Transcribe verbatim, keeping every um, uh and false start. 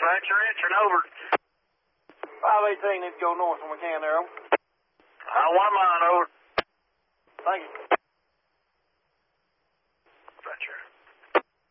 that's your answer, over. five eighteen needs to go north on McCann Arrow. I want mine, over. Thank you.